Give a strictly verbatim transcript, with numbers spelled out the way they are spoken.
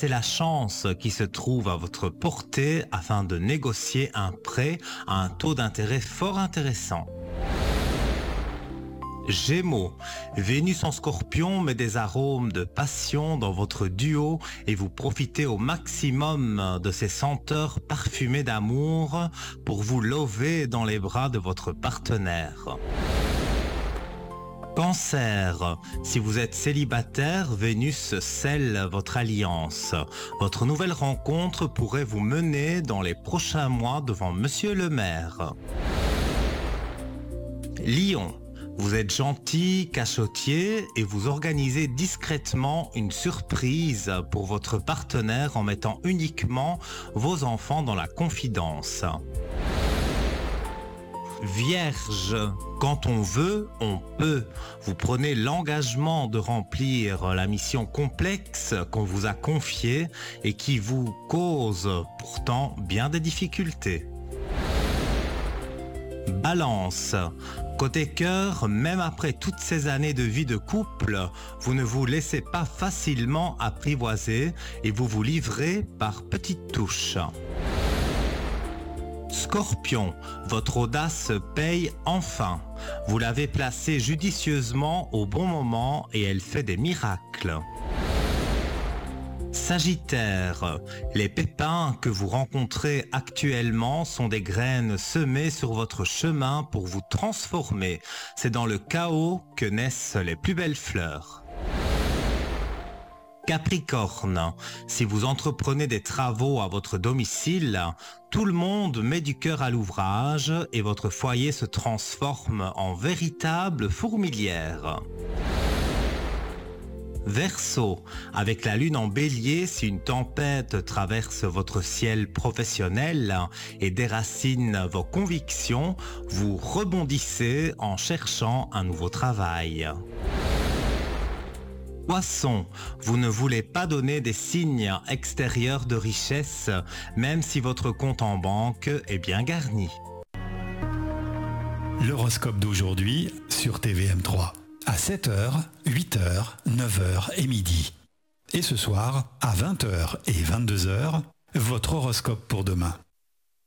c'est la chance qui se trouve à votre portée afin de négocier un prêt à un taux d'intérêt fort intéressant. Gémeaux, Vénus en Scorpion met des arômes de passion dans votre duo et vous profitez au maximum de ces senteurs parfumées d'amour pour vous lever dans les bras de votre partenaire. Cancer, si vous êtes célibataire, Vénus scelle votre alliance. Votre nouvelle rencontre pourrait vous mener dans les prochains mois devant Monsieur le maire. Lion, vous êtes gentil, cachotier et vous organisez discrètement une surprise pour votre partenaire en mettant uniquement vos enfants dans la confidence. Vierge, quand on veut, on peut. Vous prenez l'engagement de remplir la mission complexe qu'on vous a confiée et qui vous cause pourtant bien des difficultés. Balance, côté cœur, même après toutes ces années de vie de couple, vous ne vous laissez pas facilement apprivoiser et vous vous livrez par petites touches. Scorpion, votre audace paye enfin. Vous l'avez placée judicieusement au bon moment et elle fait des miracles. Sagittaire, les pépins que vous rencontrez actuellement sont des graines semées sur votre chemin pour vous transformer. C'est dans le chaos que naissent les plus belles fleurs. Capricorne, si vous entreprenez des travaux à votre domicile, tout le monde met du cœur à l'ouvrage et votre foyer se transforme en véritable fourmilière. Verseau, avec la lune en bélier, si une tempête traverse votre ciel professionnel et déracine vos convictions, vous rebondissez en cherchant un nouveau travail. Poisson, vous ne voulez pas donner des signes extérieurs de richesse, même si votre compte en banque est bien garni. L'horoscope d'aujourd'hui sur T V M trois. À sept heures, huit heures, neuf heures et midi. Et ce soir, à vingt heures et vingt-deux heures, votre horoscope pour demain.